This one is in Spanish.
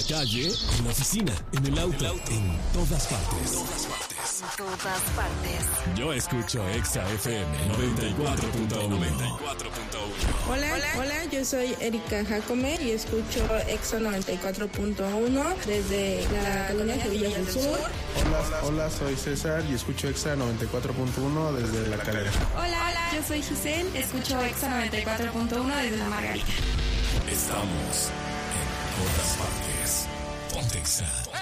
calle, en la oficina, en el auto, en todas partes. Yo escucho Exa FM 94.1. Hola, yo soy Erika Jacome y escucho Exa 94.1 desde la colonia Sevilla del Sur. Hola, soy César y escucho Exa 94.1 desde La Calera. Hola, yo soy Giselle, escucho Exa 94.1 desde La Margarita. Estamos en todas partes. Ponte Exa.